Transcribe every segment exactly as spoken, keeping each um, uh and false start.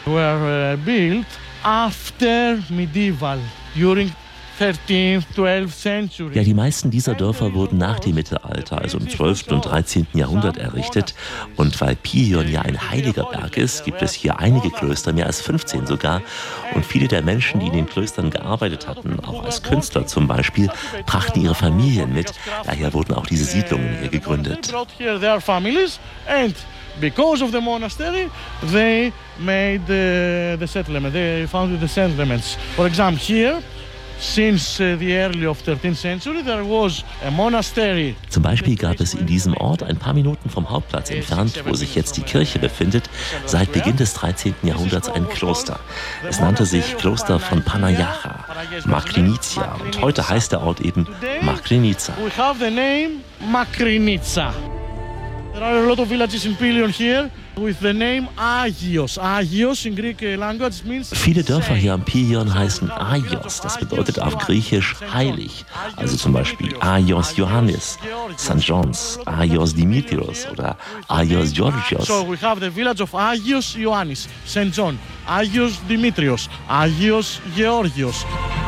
were uh, built after medieval, during thirteenth, twelfth century. Ja, die meisten dieser Dörfer wurden nach dem Mittelalter, also im zwölften und dreizehnten Jahrhundert errichtet. Und weil Pijon ja ein heiliger Berg ist, gibt es hier einige Klöster, mehr als fünfzehn sogar. Und viele der Menschen, die in den Klöstern gearbeitet hatten, auch als Künstler zum Beispiel, brachten ihre Familien mit. Daher wurden auch diese Siedlungen hier gegründet. Because of the monastery, they made the, the settlement. They founded the settlements. For example, here, since uh, the early of thirteenth century, there was a monastery. Zum Beispiel gab es in diesem Ort, ein paar Minuten vom Hauptplatz entfernt, wo sich jetzt die Kirche befindet, seit Beginn des dreizehnten Jahrhunderts ein Kloster. Es nannte sich Kloster von Panajacha, Makrinica, und heute heißt der Ort eben Makrinica. We have the name Makrinica. There are a lot of villages in Pijon here with the name Agios. Agios in Greek language means. Viele Dörfer hier am Pijon heißen Agios. Das bedeutet auf Griechisch heilig. Also zum Beispiel Agios Ioannis, Sankt Johns, Agios Dimitrios oder Agios Georgios. So we have the village of Agios Ioannis, Sankt John, Agios Dimitrios, Agios Georgios.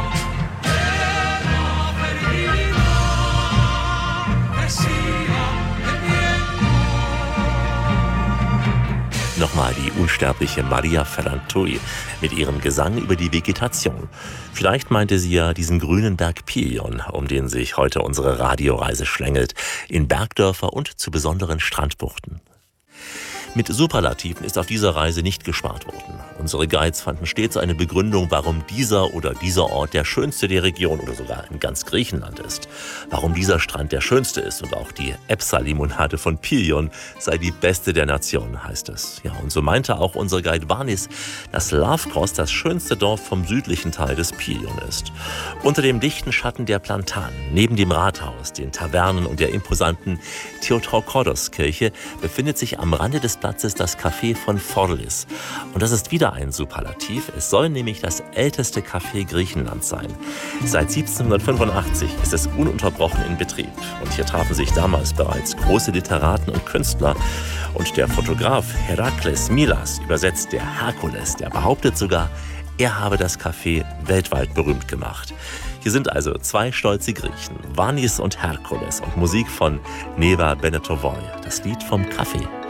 Nochmal die unsterbliche Maria Ferrantui mit ihrem Gesang über die Vegetation. Vielleicht meinte sie ja diesen grünen Berg Pijon, um den sich heute unsere Radioreise schlängelt, in Bergdörfer und zu besonderen Strandbuchten. Mit Superlativen ist auf dieser Reise nicht gespart worden. Unsere Guides fanden stets eine Begründung, warum dieser oder dieser Ort der schönste der Region oder sogar in ganz Griechenland ist. Warum dieser Strand der schönste ist und auch die Epsa-Limonade von Pijon sei die beste der Nation, heißt es. Ja, und so meinte auch unser Guide Vanis, dass Lavkos das schönste Dorf vom südlichen Teil des Pijon ist. Unter dem dichten Schatten der Platanen, neben dem Rathaus, den Tavernen und der imposanten Theotokoros-Kirche befindet sich am Rande des Platzes das Café von Forlis. Und das ist wieder ein Superlativ. Es soll nämlich das älteste Café Griechenlands sein. Seit siebzehnhundertfünfundachtzig ist es ununterbrochen in Betrieb. Und hier trafen sich damals bereits große Literaten und Künstler. Und der Fotograf Herakles Milas, übersetzt der Herkules, der behauptet sogar, er habe das Café weltweit berühmt gemacht. Hier sind also zwei stolze Griechen, Vanis und Herkules, und Musik von Neva Benetovoi, das Lied vom Kaffee.